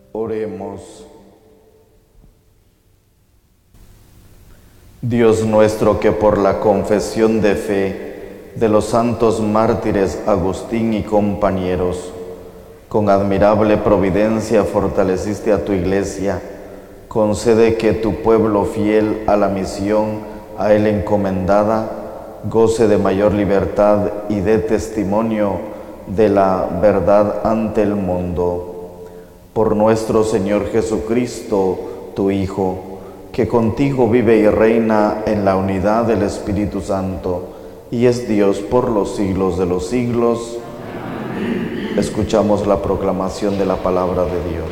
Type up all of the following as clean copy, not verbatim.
Oremos. Dios nuestro, que por la confesión de fe de los santos mártires Agustín y compañeros, con admirable providencia fortaleciste a tu Iglesia, concede que tu pueblo fiel a la misión a él encomendada goce de mayor libertad y dé testimonio de la verdad ante el mundo. Por nuestro Señor Jesucristo, tu Hijo, que contigo vive y reina en la unidad del Espíritu Santo, y es Dios por los siglos de los siglos. Amén. Escuchamos la proclamación de la palabra de Dios.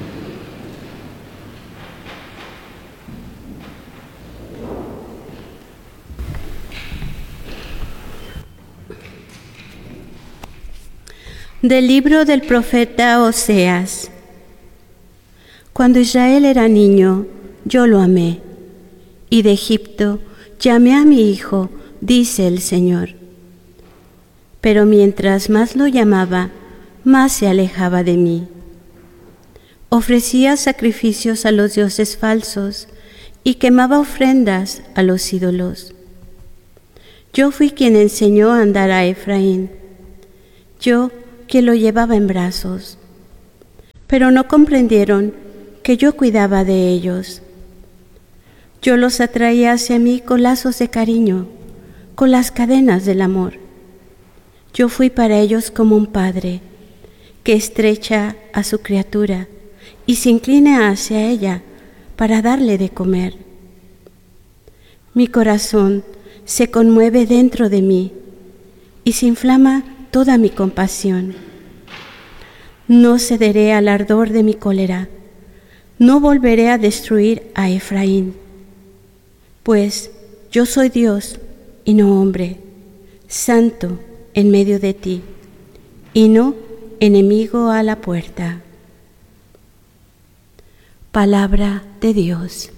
Del libro del profeta Oseas. Cuando Israel era niño, yo lo amé, y de Egipto llamé a mi hijo, dice el Señor. Pero mientras más lo llamaba, más se alejaba de mí. Ofrecía sacrificios a los dioses falsos y quemaba ofrendas a los ídolos. Yo fui quien enseñó a andar a Efraín, yo que lo llevaba en brazos. Pero no comprendieron que yo cuidaba de ellos. Yo los atraía hacia mí con lazos de cariño, con las cadenas del amor. Yo fui para ellos como un padre que estrecha a su criatura y se inclina hacia ella para darle de comer. Mi corazón se conmueve dentro de mí y se inflama toda mi compasión. No cederé al ardor de mi cólera, no volveré a destruir a Efraín, pues yo soy Dios y no hombre, santo en medio de ti, y no enemigo a la puerta. Palabra de Dios.